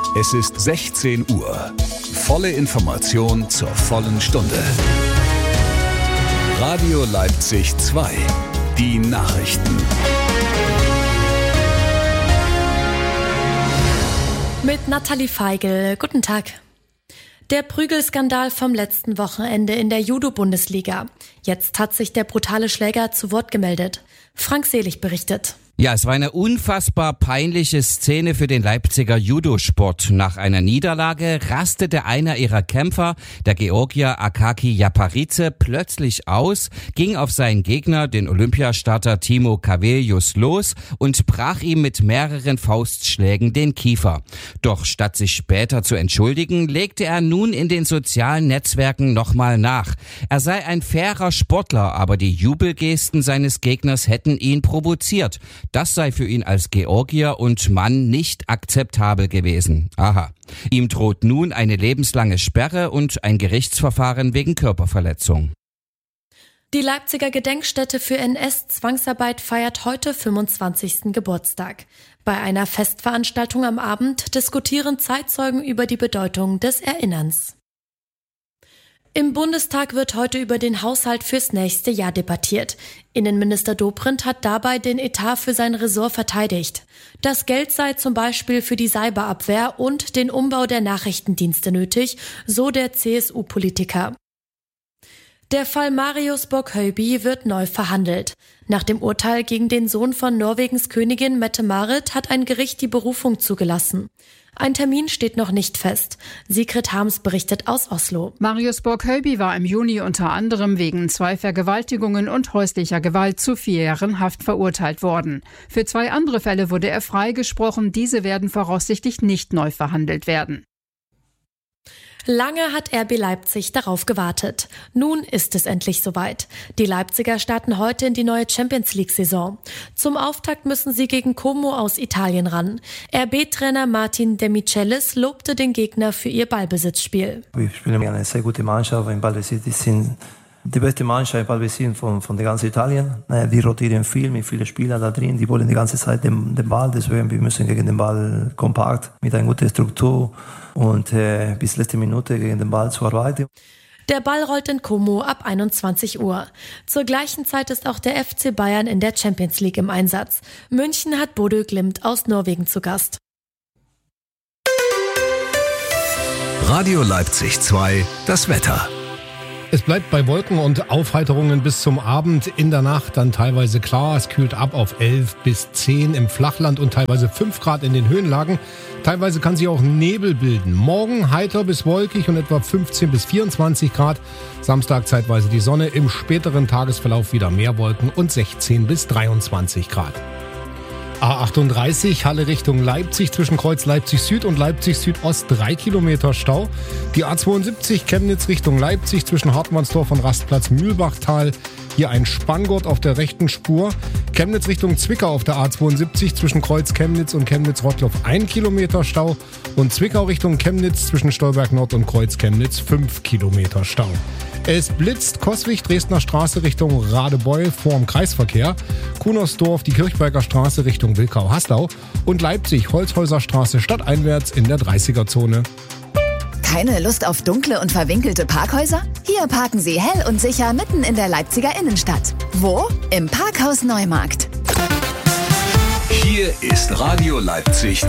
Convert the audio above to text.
Es ist 16 Uhr. Volle Information zur vollen Stunde. Radio Leipzig 2. Die Nachrichten. Mit Nathalie Feigl. Guten Tag. Der Prügelskandal vom letzten Wochenende in der Judo-Bundesliga. Jetzt hat sich der brutale Schläger zu Wort gemeldet. Frank Selig berichtet. Ja, es war eine unfassbar peinliche Szene für den Leipziger Judosport. Nach einer Niederlage rastete einer ihrer Kämpfer, der Georgier Akaki Japaridze, plötzlich aus, ging auf seinen Gegner, den Olympiastarter Timo Cavelius, los und brach ihm mit mehreren Faustschlägen den Kiefer. Doch statt sich später zu entschuldigen, legte er nun in den sozialen Netzwerken nochmal nach. Er sei ein fairer Sportler, aber die Jubelgesten seines Gegners hätten ihn provoziert. Das sei für ihn als Georgier und Mann nicht akzeptabel gewesen. Aha. Ihm droht nun eine lebenslange Sperre und ein Gerichtsverfahren wegen Körperverletzung. Die Leipziger Gedenkstätte für NS-Zwangsarbeit feiert heute 25. Geburtstag. Bei einer Festveranstaltung am Abend diskutieren Zeitzeugen über die Bedeutung des Erinnerns. Im Bundestag wird heute über den Haushalt fürs nächste Jahr debattiert. Innenminister Dobrindt hat dabei den Etat für sein Ressort verteidigt. Das Geld sei zum Beispiel für die Cyberabwehr und den Umbau der Nachrichtendienste nötig, so der CSU-Politiker. Der Fall Marius Bock-Høiby wird neu verhandelt. Nach dem Urteil gegen den Sohn von Norwegens Königin Mette-Marit hat ein Gericht die Berufung zugelassen. Ein Termin steht noch nicht fest. Sigrid Harms berichtet aus Oslo. Marius Bock-Høiby war im Juni unter anderem wegen 2 Vergewaltigungen und häuslicher Gewalt zu 4 Jahren Haft verurteilt worden. Für 2 andere Fälle wurde er freigesprochen. Diese werden voraussichtlich nicht neu verhandelt werden. Lange hat RB Leipzig darauf gewartet. Nun ist es endlich soweit. Die Leipziger starten heute in die neue Champions-League-Saison. Zum Auftakt müssen sie gegen Como aus Italien ran. RB-Trainer Martin De Michelis lobte den Gegner für ihr Ballbesitzspiel. Wir spielen eine sehr gute Mannschaft. Im Ballbesitz sind die beste Mannschaft im Ballbesitz von der ganzen Italien. Die rotieren viel mit vielen Spielern da drin. Die wollen die ganze Zeit den Ball. Deswegen wir müssen gegen den Ball kompakt mit einer guten Struktur und bis letzte Minute gegen den Ball zu arbeiten. Der Ball rollt in Como ab 21 Uhr. Zur gleichen Zeit ist auch der FC Bayern in der Champions League im Einsatz. München hat Bodø Glimt aus Norwegen zu Gast. Radio Leipzig 2, das Wetter. Es bleibt bei Wolken und Aufheiterungen bis zum Abend. In der Nacht dann teilweise klar. Es kühlt ab auf 11 bis 10 im Flachland und teilweise 5 Grad in den Höhenlagen. Teilweise kann sich auch Nebel bilden. Morgen heiter bis wolkig und etwa 15 bis 24 Grad. Samstag zeitweise die Sonne. Im späteren Tagesverlauf wieder mehr Wolken und 16 bis 23 Grad. A38 Halle Richtung Leipzig zwischen Kreuz Leipzig Süd und Leipzig Südost 3 Kilometer Stau. Die A72 Chemnitz Richtung Leipzig zwischen Hartmannsdorf und Rastplatz Mühlbachtal. Hier ein Spanngurt auf der rechten Spur. Chemnitz Richtung Zwickau auf der A72 zwischen Kreuz Chemnitz und Chemnitz-Rottloff 1 Kilometer Stau. Und Zwickau Richtung Chemnitz zwischen Stolberg Nord und Kreuz Chemnitz 5 Kilometer Stau. Es blitzt Coswig, Dresdner Straße Richtung Radebeul vorm Kreisverkehr, Kunersdorf, die Kirchberger Straße Richtung Wilkau-Haslau und Leipzig, Holzhäuser Straße stadteinwärts in der 30er-Zone. Keine Lust auf dunkle und verwinkelte Parkhäuser? Hier parken Sie hell und sicher mitten in der Leipziger Innenstadt. Wo? Im Parkhaus Neumarkt. Hier ist Radio Leipzig